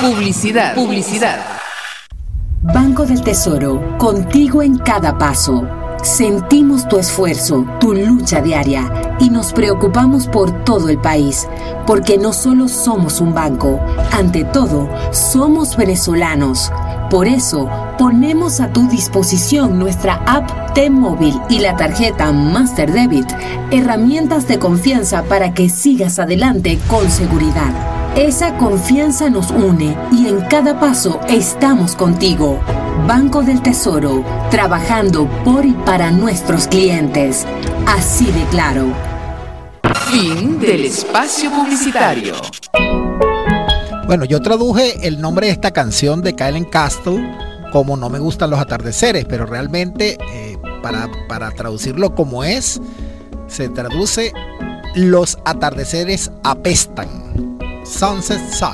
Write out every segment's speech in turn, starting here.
Publicidad. Banco del Tesoro, contigo en cada paso. Sentimos tu esfuerzo, tu lucha diaria y nos preocupamos por todo el país, porque no solo somos un banco, ante todo, somos venezolanos. Por eso, ponemos a tu disposición nuestra app T-Móvil y la tarjeta Master Debit, herramientas de confianza para que sigas adelante con seguridad. Esa confianza nos une y en cada paso estamos contigo. Banco del Tesoro, trabajando por y para nuestros clientes. Así de claro. Fin del espacio publicitario. Bueno, yo traduje el nombre de esta canción de Kyle Castle como No me gustan los atardeceres, pero realmente para traducirlo como es, se traduce Los atardeceres apestan. Sunset Suck.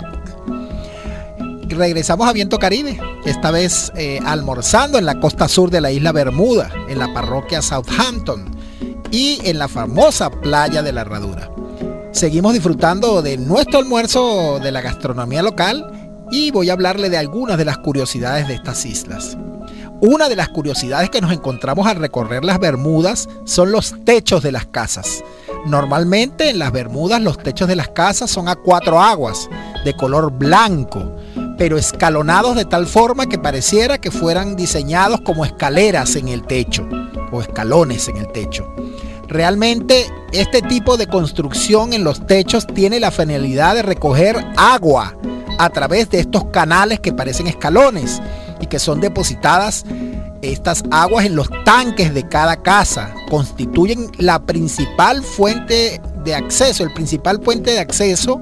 Regresamos a Viento Caribe, esta vez almorzando en la costa sur de la isla Bermuda, en la parroquia Southampton y en la famosa playa de la Herradura. Seguimos disfrutando de nuestro almuerzo de la gastronomía local y voy a hablarle de algunas de las curiosidades de estas islas. Una de las curiosidades que nos encontramos al recorrer las Bermudas son los techos de las casas. Normalmente en las Bermudas los techos de las casas son a 4 aguas, de color blanco, pero escalonados de tal forma que pareciera que fueran diseñados como escaleras en el techo, o escalones en el techo. Realmente este tipo de construcción en los techos tiene la finalidad de recoger agua a través de estos canales que parecen escalones y que son depositadas estas aguas en los tanques de cada casa. Constituyen la principal fuente de acceso, el principal puente de acceso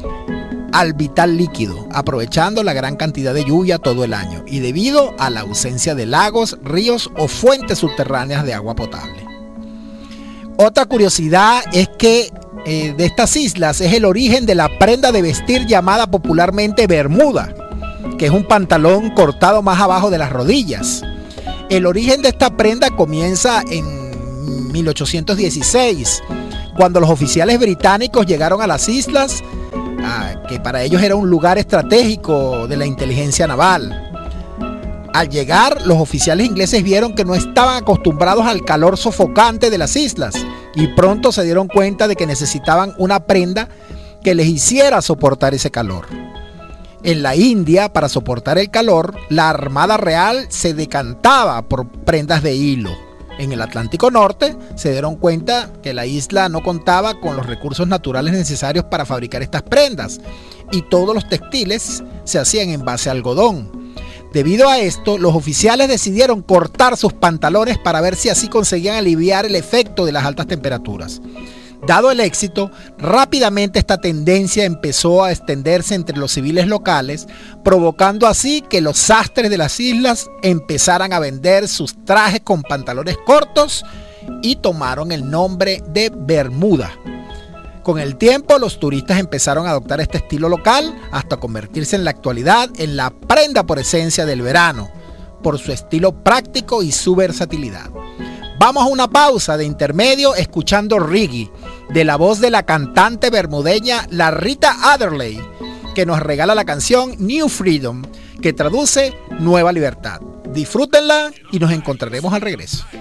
al vital líquido, aprovechando la gran cantidad de lluvia todo el año y debido a la ausencia de lagos, ríos o fuentes subterráneas de agua potable. Otra curiosidad es que de estas islas es el origen de la prenda de vestir llamada popularmente bermuda, que es un pantalón cortado más abajo de las rodillas. El origen de esta prenda comienza en 1816, cuando los oficiales británicos llegaron a las islas, que para ellos era un lugar estratégico de la inteligencia naval. Al llegar, los oficiales ingleses vieron que no estaban acostumbrados al calor sofocante de las islas y pronto se dieron cuenta de que necesitaban una prenda que les hiciera soportar ese calor. En la India, para soportar el calor, la Armada Real se decantaba por prendas de hilo. En el Atlántico Norte se dieron cuenta que la isla no contaba con los recursos naturales necesarios para fabricar estas prendas y todos los textiles se hacían en base a algodón. Debido a esto, los oficiales decidieron cortar sus pantalones para ver si así conseguían aliviar el efecto de las altas temperaturas. Dado el éxito, rápidamente esta tendencia empezó a extenderse entre los civiles locales, provocando así que los sastres de las islas empezaran a vender sus trajes con pantalones cortos y tomaron el nombre de Bermuda. Con el tiempo, los turistas empezaron a adoptar este estilo local hasta convertirse en la actualidad en la prenda por esencia del verano, por su estilo práctico y su versatilidad. Vamos a una pausa de intermedio escuchando reggae de la voz de la cantante bermudeña La Rita Adderley, que nos regala la canción New Freedom, que traduce Nueva Libertad. Disfrútenla y nos encontraremos al regreso.